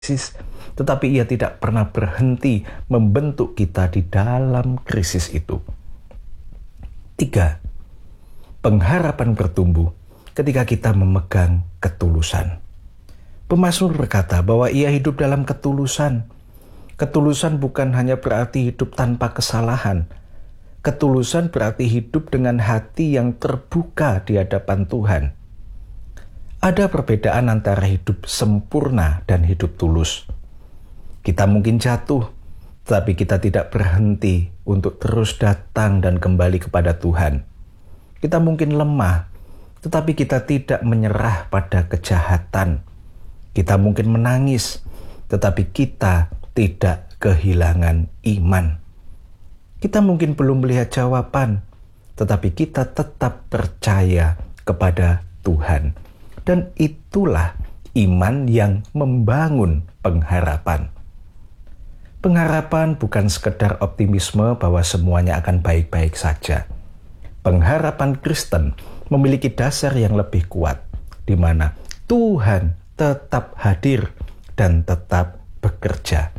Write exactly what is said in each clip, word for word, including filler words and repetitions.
krisis, tetapi Ia tidak pernah berhenti membentuk kita di dalam krisis itu. Tiga, pengharapan bertumbuh ketika kita memegang ketulusan. Pemazmur berkata bahwa ia hidup dalam ketulusan. Ketulusan bukan hanya berarti hidup tanpa kesalahan. Ketulusan berarti hidup dengan hati yang terbuka di hadapan Tuhan. Ada perbedaan antara hidup sempurna dan hidup tulus. Kita mungkin jatuh, tetapi kita tidak berhenti untuk terus datang dan kembali kepada Tuhan. Kita mungkin lemah, tetapi kita tidak menyerah pada kejahatan. Kita mungkin menangis, tetapi kita tidak kehilangan iman. Kita mungkin belum melihat jawaban, tetapi kita tetap percaya kepada Tuhan. Dan itulah iman yang membangun pengharapan. Pengharapan bukan sekedar optimisme bahwa semuanya akan baik-baik saja. Pengharapan Kristen memiliki dasar yang lebih kuat, di mana Tuhan tetap hadir dan tetap bekerja.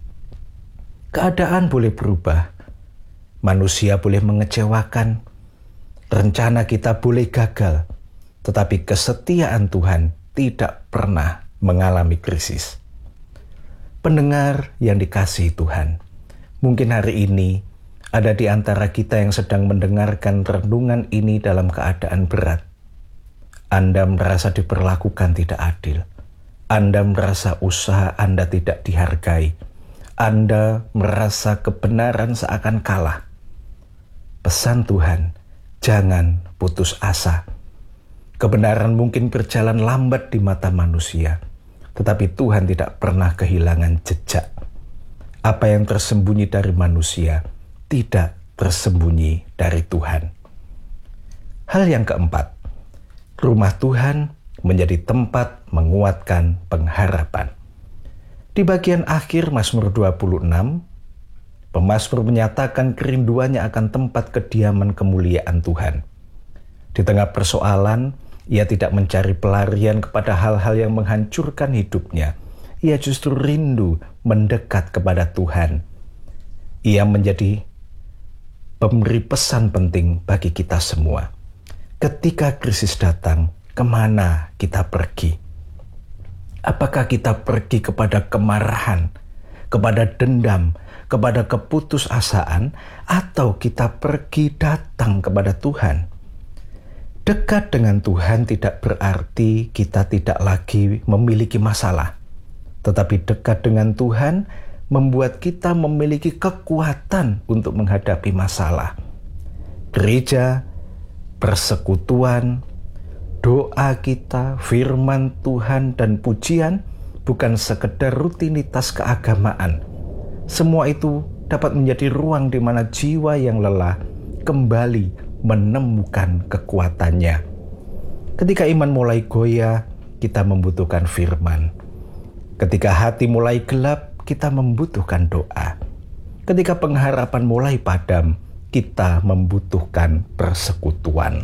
Keadaan boleh berubah, manusia boleh mengecewakan, rencana kita boleh gagal, tetapi kesetiaan Tuhan tidak pernah mengalami krisis. Pendengar yang dikasihi Tuhan, mungkin hari ini ada di antara kita yang sedang mendengarkan renungan ini dalam keadaan berat. Anda merasa diperlakukan tidak adil. Anda merasa usaha Anda tidak dihargai. Anda merasa kebenaran seakan kalah. Pesan Tuhan, jangan putus asa. Kebenaran mungkin berjalan lambat di mata manusia, tetapi Tuhan tidak pernah kehilangan jejak. Apa yang tersembunyi dari manusia tidak tersembunyi dari Tuhan. Hal yang keempat, rumah Tuhan menjadi tempat menguatkan pengharapan. Di bagian akhir Mazmur dua puluh enam, pemazmur menyatakan kerinduannya akan tempat kediaman kemuliaan Tuhan. Di tengah persoalan, ia tidak mencari pelarian kepada hal-hal yang menghancurkan hidupnya. Ia justru rindu mendekat kepada Tuhan. Ia menjadi pemberi pesan penting bagi kita semua. Ketika krisis datang, kemana kita pergi? Apakah kita pergi kepada kemarahan, kepada dendam, kepada keputusasaan, atau kita pergi datang kepada Tuhan? Dekat dengan Tuhan tidak berarti kita tidak lagi memiliki masalah. Tetapi dekat dengan Tuhan membuat kita memiliki kekuatan untuk menghadapi masalah. Gereja, persekutuan, doa kita, firman Tuhan, dan pujian bukan sekedar rutinitas keagamaan. Semua itu dapat menjadi ruang di mana jiwa yang lelah kembali menemukan kekuatannya. Ketika iman mulai goyah, kita membutuhkan firman. Ketika hati mulai gelap, kita membutuhkan doa. Ketika pengharapan mulai padam, kita membutuhkan persekutuan.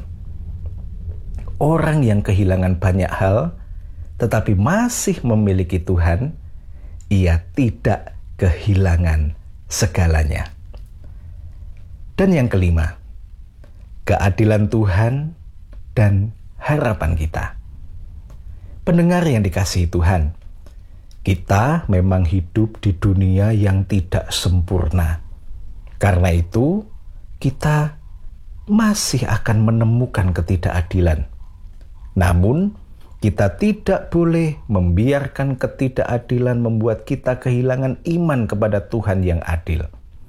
Orang yang kehilangan banyak hal, tetapi masih memiliki Tuhan, ia tidak kehilangan segalanya. Dan yang kelima, keadilan Tuhan dan harapan kita. Pendengar yang dikasihi Tuhan, kita memang hidup di dunia yang tidak sempurna. Karena itu, kita masih akan menemukan ketidakadilan. Namun, kita tidak boleh membiarkan ketidakadilan membuat kita kehilangan iman kepada Tuhan yang adil.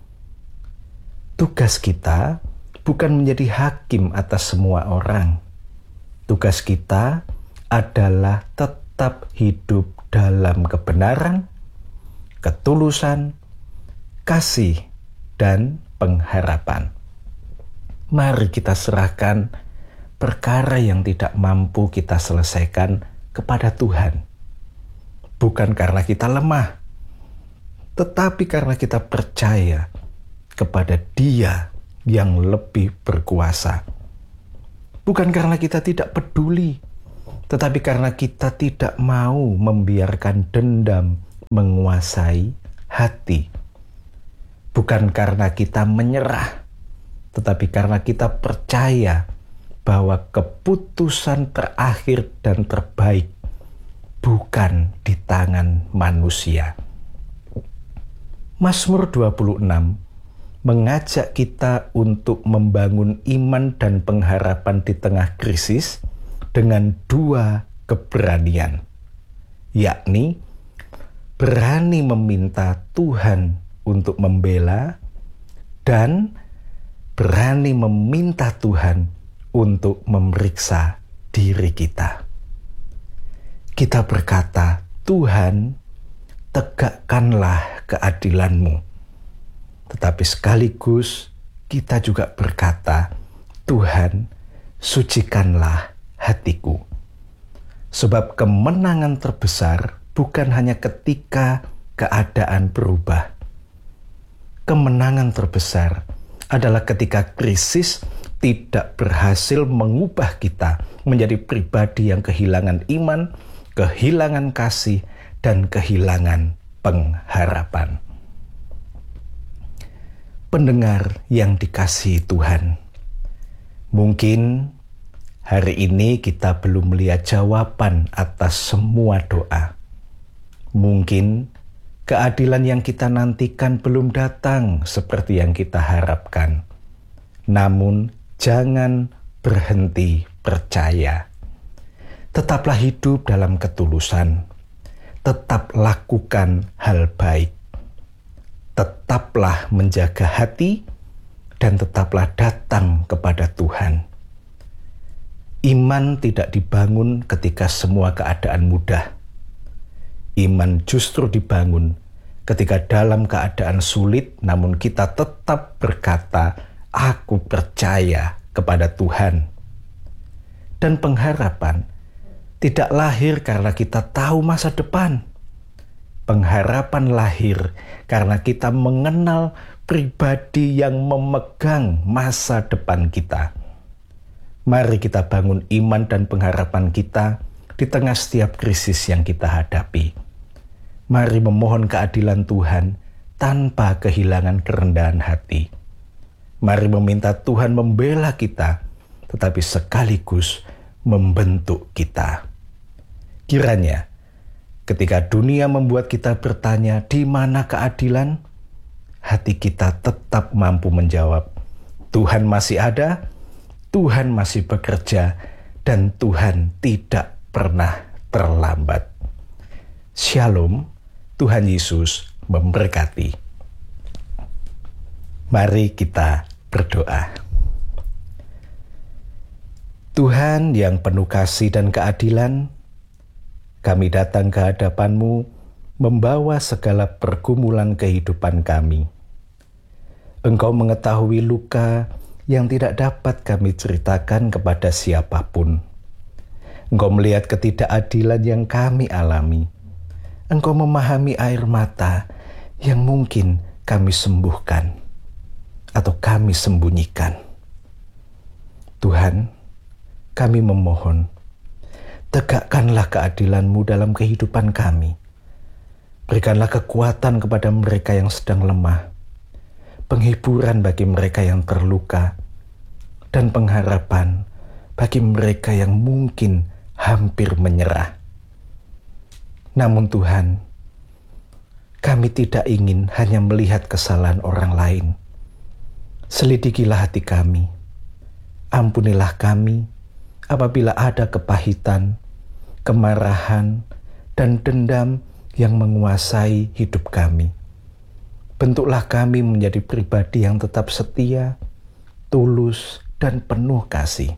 Tugas kita bukan menjadi hakim atas semua orang. Tugas kita adalah tetap hidup dalam kebenaran, ketulusan, kasih, dan pengharapan. Mari kita serahkan perkara yang tidak mampu kita selesaikan kepada Tuhan. Bukan karena kita lemah, tetapi karena kita percaya kepada Dia yang lebih berkuasa. Bukan karena kita tidak peduli, tetapi karena kita tidak mau membiarkan dendam, menguasai hati. Bukan karena kita menyerah, tetapi karena kita percaya bahwa keputusan terakhir dan terbaik bukan di tangan manusia. Mazmur dua puluh enam mengajak kita untuk membangun iman dan pengharapan di tengah krisis dengan dua keberanian, yakni berani meminta Tuhan untuk membela dan berani meminta Tuhan untuk memeriksa diri kita. Kita berkata, Tuhan, tegakkanlah keadilan-Mu. Tetapi sekaligus kita juga berkata, Tuhan, sucikanlah hatiku. Sebab kemenangan terbesar bukan hanya ketika keadaan berubah. Kemenangan terbesar adalah ketika krisis tidak berhasil mengubah kita menjadi pribadi yang kehilangan iman, kehilangan kasih, dan kehilangan pengharapan. Pendengar yang dikasihi Tuhan, mungkin hari ini kita belum melihat jawaban atas semua doa. Mungkin keadilan yang kita nantikan belum datang seperti yang kita harapkan. Namun, jangan berhenti percaya. Tetaplah hidup dalam ketulusan. Tetap lakukan hal baik. Tetaplah menjaga hati dan tetaplah datang kepada Tuhan. Iman tidak dibangun ketika semua keadaan mudah. Iman justru dibangun ketika dalam keadaan sulit, namun kita tetap berkata, aku percaya kepada Tuhan. Dan pengharapan tidak lahir karena kita tahu masa depan. Pengharapan lahir karena kita mengenal pribadi yang memegang masa depan kita. Mari kita bangun iman dan pengharapan kita di tengah setiap krisis yang kita hadapi. Mari memohon keadilan Tuhan tanpa kehilangan kerendahan hati. Mari meminta Tuhan membela kita, tetapi sekaligus membentuk kita. Kiranya, ketika dunia membuat kita bertanya, di mana keadilan? Hati kita tetap mampu menjawab, Tuhan masih ada, Tuhan masih bekerja, dan Tuhan tidak pernah terlambat. Shalom. Tuhan Yesus memberkati. Mari kita berdoa. Tuhan yang penuh kasih dan keadilan, kami datang ke hadapan-Mu membawa segala pergumulan kehidupan kami. Engkau mengetahui luka yang tidak dapat kami ceritakan kepada siapapun. Engkau melihat ketidakadilan yang kami alami. Engkau memahami air mata yang mungkin kami sembuhkan atau kami sembunyikan. Tuhan, kami memohon, tegakkanlah keadilan-Mu dalam kehidupan kami. Berikanlah kekuatan kepada mereka yang sedang lemah, penghiburan bagi mereka yang terluka, dan pengharapan bagi mereka yang mungkin hampir menyerah. Namun Tuhan, kami tidak ingin hanya melihat kesalahan orang lain. Selidikilah hati kami. Ampunilah kami apabila ada kepahitan, kemarahan, dan dendam yang menguasai hidup kami. Bentuklah kami menjadi pribadi yang tetap setia, tulus, dan penuh kasih.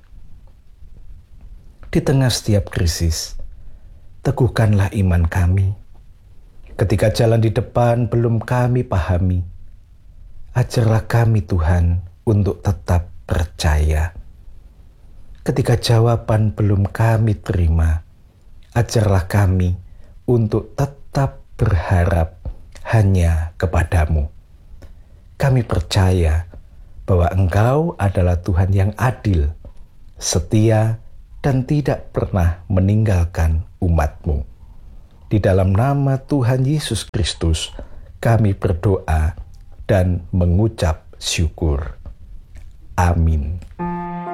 Di tengah setiap krisis, teguhkanlah iman kami. Ketika jalan di depan belum kami pahami, ajarlah kami Tuhan untuk tetap percaya. Ketika jawaban belum kami terima, ajarlah kami untuk tetap berharap hanya kepadamu. Kami percaya bahwa Engkau adalah Tuhan yang adil, setia, dan tidak pernah meninggalkan umat-Mu. Di dalam nama Tuhan Yesus Kristus, kami berdoa dan mengucap syukur. Amin.